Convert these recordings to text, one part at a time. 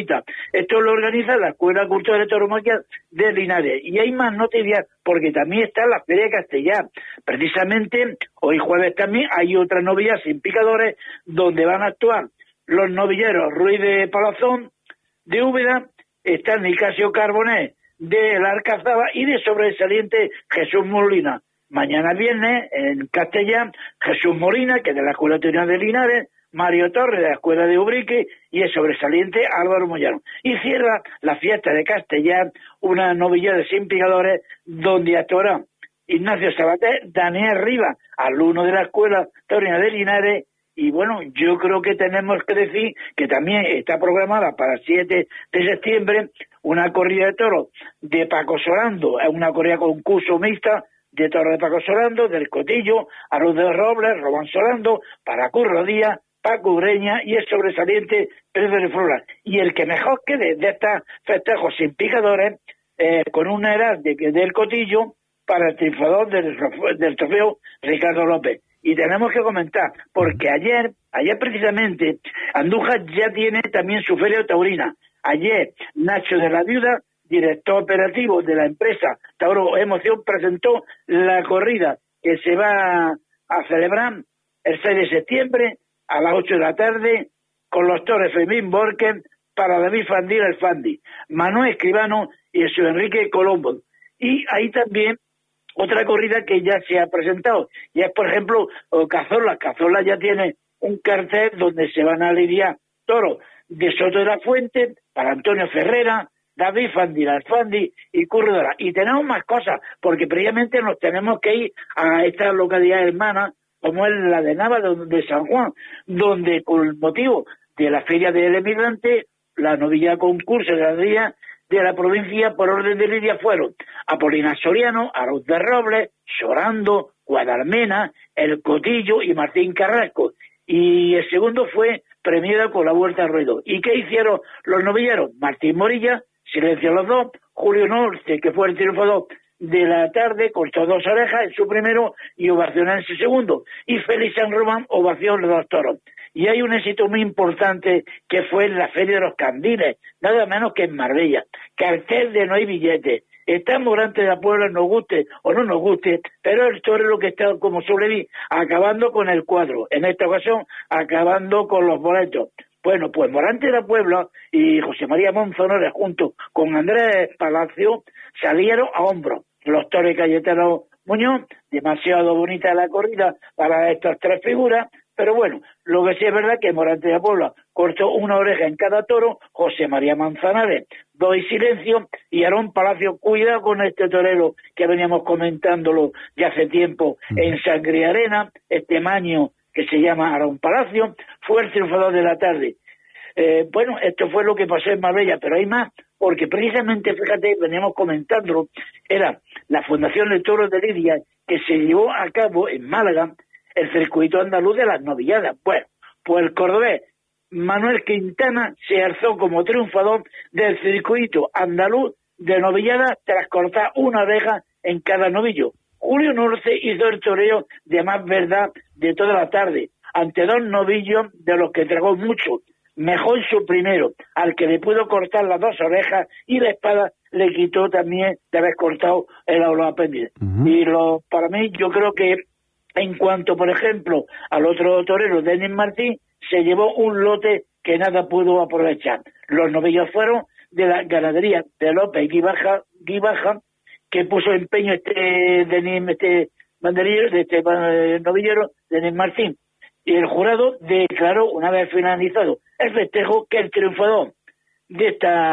gratuita. Esto lo organiza la Escuela Cultural de Tauromaquia de Linares. Y hay más noticias porque también está la Feria de Castellar. Precisamente, hoy jueves también hay otra novilla sin picadores donde van a actuar los novilleros Ruiz de Palazón, de Úbeda, está Nicasio Carbonés de la Alcazaba y de sobresaliente Jesús Molina. Mañana viernes, en Castellán, Jesús Molina, que es de la Escuela Teoría de Linares, Mario Torres, de la Escuela de Ubrique, y el sobresaliente Álvaro Moyano. Y cierra la fiesta de Castellán, una novilla de 100 picadores, donde actuarán Ignacio Sabater, Daniel Rivas, alumno de la Escuela Teoría de Linares. Y bueno, yo creo que tenemos que decir que también está programada para el 7 de septiembre una corrida de toros de Paco Solando, es una corrida concurso mixta de toros de Paco Solando, del Cotillo, Aruz de Robles, Robán Solando, para Curro Díaz, Paco Ureña y el sobresaliente Pedro de Flora. Y el que mejor quede de estos festejos sin picadores, con una edad del Cotillo, para el triunfador del trofeo Ricardo López. Y tenemos que comentar, porque ayer precisamente, Andújar ya tiene también su feria taurina. Ayer, Nacho de la Viuda, director operativo de la empresa Tauro Emoción, presentó la corrida que se va a celebrar el 6 de septiembre a las 8 de la tarde con los toros Fermín Borken para David Fandil el Fandi, Manuel Escribano y Jesús Enrique Colombo. Y ahí también otra corrida que ya se ha presentado, y es, por ejemplo, Cazorla. Cazorla ya tiene un cartel donde se van a lidiar toros de Soto de la Fuente para Antonio Ferrera, David Fandil Alfandi y Curro Dora. Y tenemos más cosas, porque previamente nos tenemos que ir a estas localidades hermanas, como es la de Nava de San Juan, donde con motivo de la Feria del Emigrante, la novilla concurso de la día de la provincia por orden de lidia fueron Apolinar Soriano, Aruz de Robles, Sorando, Guadalmena, El Cotillo y Martín Carrasco. Y el segundo fue premiado con la Vuelta al Ruedo. ¿Y qué hicieron los novilleros? Martín Morilla, silencio los dos, Julio Norte, que fue el triunfador de la tarde, cortó 2 orejas en su primero y ovación en su segundo. Y Félix San Román, ovación los 2 toros. Y hay un éxito muy importante que fue en la Feria de los Candiles, nada menos que en Marbella. Cartel de no hay billetes. Estamos delante de la Puebla, nos guste o no nos guste, pero el torero que está, como suele decir, acabando con el cuadro. En esta ocasión, acabando con los boletos. Bueno, pues Morante de la Puebla y José María Monzonores, junto con Andrés Palacio, salieron a hombros. Los toros Cayetano Muñoz, demasiado bonita la corrida para estas 3 figuras, pero bueno, lo que sí es verdad que Morante de la Puebla cortó 1 oreja en cada toro, José María Manzanares, 2 y silencio, y Aarón Palacio, cuidado con este torero que veníamos comentándolo ya hace tiempo en Sangre y Arena, este maño que se llama Aarón Palacio, fue el triunfador de la tarde. Bueno, esto fue lo que pasó en Marbella, pero hay más, porque precisamente, fíjate, veníamos comentándolo, era la Fundación de Toros de Lidia, que se llevó a cabo en Málaga el circuito andaluz de las novilladas. Bueno, pues el cordobés Manuel Quintana se alzó como triunfador del circuito andaluz de novilladas tras cortar 1 oreja en cada novillo. Julio Norte hizo el toreo de más verdad de toda la tarde, ante 2 novillos de los que tragó mucho. Mejor su primero, al que le pudo cortar las 2 orejas y la espada le quitó también de haber cortado el aula apéndice. Y para mí, yo creo que en cuanto, por ejemplo, al otro torero, Denis Martín, se llevó un lote que nada pudo aprovechar. Los novillos fueron de la ganadería de López Guibaja, que puso empeño este novillero, Denis Martín. Y el jurado declaró, una vez finalizado el festejo, que el triunfador de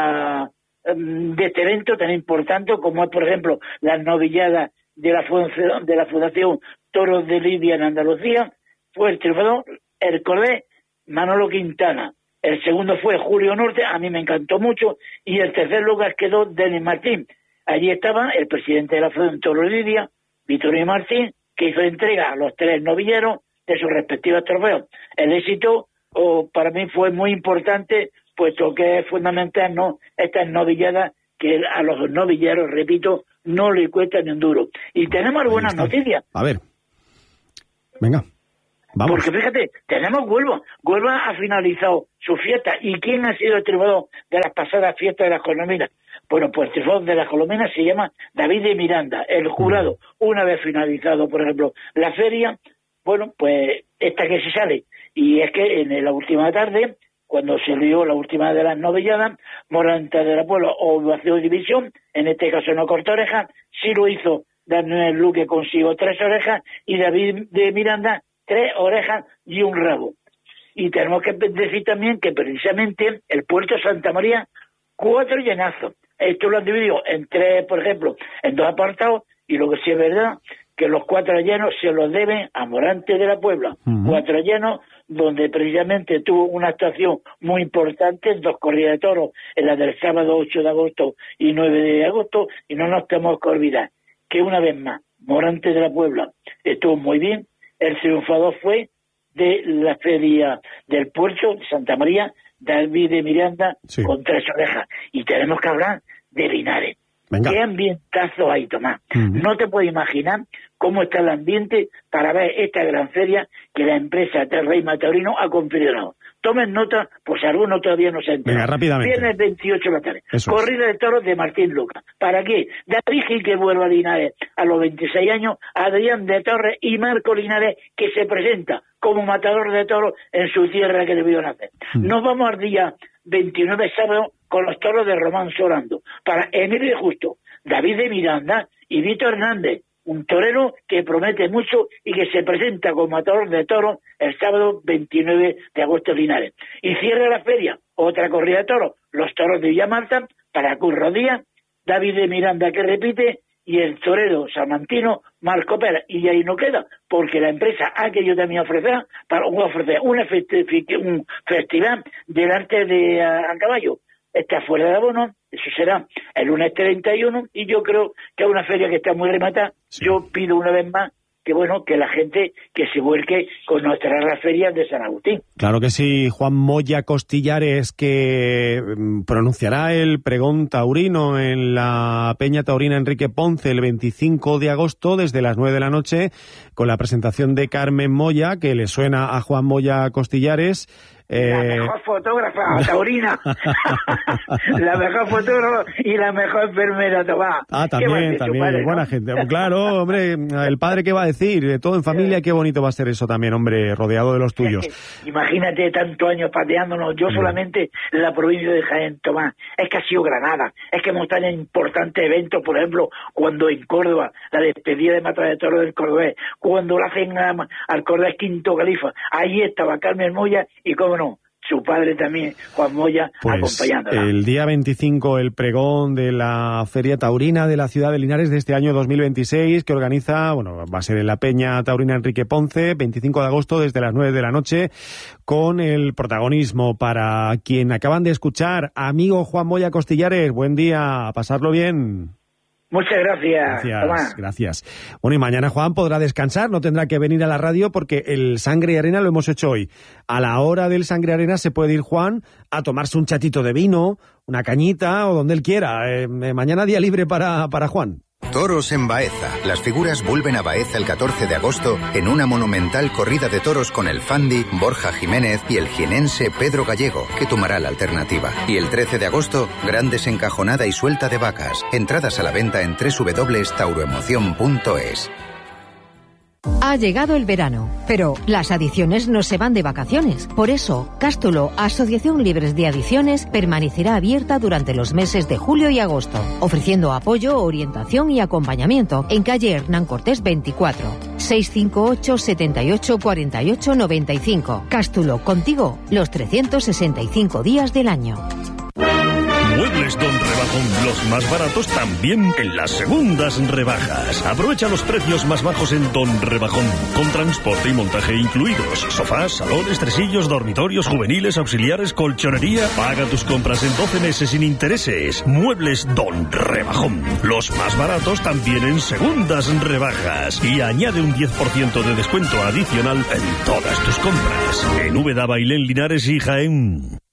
este evento tan importante como es, por ejemplo, las novilladas de la Fundación Toros de Lidia en Andalucía, fue el triunfador, el cordobés Manolo Quintana. El segundo fue Julio Norte, a mí me encantó mucho, y el tercer lugar quedó Denis Martín. Allí estaba el presidente de la Fundación Toros de Lidia, Vittorio Martín, que hizo entrega a los 3 novilleros de sus respectivos trofeos. El éxito para mí fue muy importante, puesto que es fundamental, ¿no?, estas novilladas que a los novilleros, repito, no le cuesta ni un duro. Y tenemos algunas noticias. A ver, venga. Vamos. Porque fíjate, tenemos Huelva. Huelva ha finalizado su fiesta. ¿Y quién ha sido el triunfador de las pasadas fiestas de las Colominas? Bueno, pues el triunfador de las Colominas se llama David de Miranda, el jurado. Una vez finalizado, por ejemplo, la feria, bueno, pues esta que se sale. Y es que en la última tarde, cuando se dio la última de las novelladas, Morante de la Puebla o Vacío División, en este caso no cortó orejas, sí lo hizo Daniel Luque, consigo 3 orejas, y David de Miranda 3 orejas y un rabo. Y tenemos que decir también que precisamente el Puerto Santa María, 4 llenazos. Esto lo han dividido en 3, por ejemplo, en 2 apartados, y lo que sí es verdad, que los 4 llenos se los deben a Morante de la Puebla. 4 llenos, donde precisamente tuvo una actuación muy importante, 2 corridas de toros, en la del sábado 8 de agosto y 9 de agosto, y no nos tenemos que olvidar que una vez más, Morante de la Puebla estuvo muy bien. El triunfador fue de la feria del Puerto de Santa María, David de Miranda, sí, con 3 orejas. Y tenemos que hablar de Linares. Venga. ¿Qué ambientazo hay, Tomás? No te puedes imaginar cómo está el ambiente para ver esta gran feria que la empresa Terreima Taurino ha configurado. Tomen nota, pues alguno todavía no se entera. Venga, rápidamente. Viernes 28 de la tarde. Corrida de toros de Martín Luca. ¿Para qué? David Gil, que vuelve a Linares a los 26 años, Adrián de Torres y Marco Linares, que se presenta como matador de toros en su tierra que debió nacer. Nos vamos al día 29 sábado con los toros de Román Sorando. Para Emilio Justo, David de Miranda y Víctor Hernández, un torero que promete mucho y que se presenta como matador de toros el sábado 29 de agosto en Linares. Y cierra la feria, otra corrida de toros, los toros de Villamarta, para Curro Díaz, David de Miranda que repite, y el torero salmantino Marco Pérez. Y ahí no queda, porque la empresa ha querido también ofrecer un festival del arte de a caballo. Está fuera de abono, eso será el lunes 31, y yo creo que es una feria que está muy rematada. Sí. Yo pido una vez más que que la gente que se vuelque con nuestras ferias de San Agustín. Claro que sí. Juan Moya Costillares, que pronunciará el pregón taurino en la Peña Taurina Enrique Ponce el 25 de agosto desde las 9 de la noche, con la presentación de Carmen Moya, que le suena a Juan Moya Costillares. La mejor fotógrafa taurina. La mejor fotógrafa y la mejor enfermera, Tomás. También, buena gente. Claro, hombre, el padre, ¿qué va a decir? Todo en familia, qué bonito va a ser eso también, hombre, rodeado de los tuyos. Es que, imagínate tantos años pateándonos, yo solamente en la provincia de Jaén, Tomás. Es que ha sido Granada, es que hemos estado en importantes eventos, por ejemplo, cuando en Córdoba, la despedida de Mata de Toro del Cordobés, cuando la hacen al Cordobés Quinto Califa, ahí estaba Carmen Moya y como no, su padre también, Juan Moya, acompañándola. El día 25, el pregón de la Feria Taurina de la ciudad de Linares de este año 2026, que organiza, va a ser en la Peña Taurina Enrique Ponce, 25 de agosto desde las 9 de la noche, con el protagonismo para quien acaban de escuchar, amigo Juan Moya Costillares. Buen día, a pasarlo bien. Muchas gracias. Gracias. Bueno, y mañana Juan podrá descansar, no tendrá que venir a la radio porque el Sangre y Arena lo hemos hecho hoy. A la hora del Sangre y Arena se puede ir Juan a tomarse un chatito de vino, una cañita o donde él quiera. Mañana día libre para Juan. Toros en Baeza. Las figuras vuelven a Baeza el 14 de agosto en una monumental corrida de toros con el Fandi, Borja Jiménez y el jienense Pedro Gallego, que tomará la alternativa. Y el 13 de agosto, gran desencajonada y suelta de vacas. Entradas a la venta en www.tauroemoción.es. Ha llegado el verano, pero las adicciones no se van de vacaciones. Por eso, Cástulo, Asociación Libres de Adicciones, permanecerá abierta durante los meses de julio y agosto, ofreciendo apoyo, orientación y acompañamiento en calle Hernán Cortés 24, 658 78 48 95. Cástulo, contigo los 365 días del año. Muebles Don Rebajón, los más baratos también en las segundas rebajas. Aprovecha los precios más bajos en Don Rebajón, con transporte y montaje incluidos. Sofás, salones, tresillos, dormitorios, juveniles, auxiliares, colchonería. Paga tus compras en 12 meses sin intereses. Muebles Don Rebajón, los más baratos también en segundas rebajas. Y añade un 10% de descuento adicional en todas tus compras. En Úbeda, Bailén, Linares y Jaén.